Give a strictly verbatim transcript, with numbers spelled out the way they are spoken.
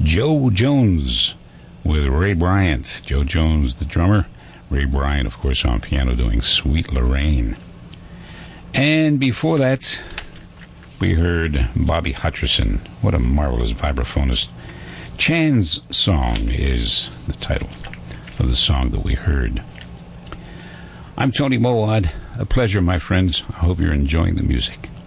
Joe Jones with Ray Bryant. Joe Jones, the drummer. Ray Bryant, of course, on piano doing Sweet Lorraine. And before that, we heard Bobby Hutcherson. What a marvelous vibraphonist. Chan's Song is the title of the song that we heard. I'm Tony Mowat. A pleasure, my friends. I hope you're enjoying the music.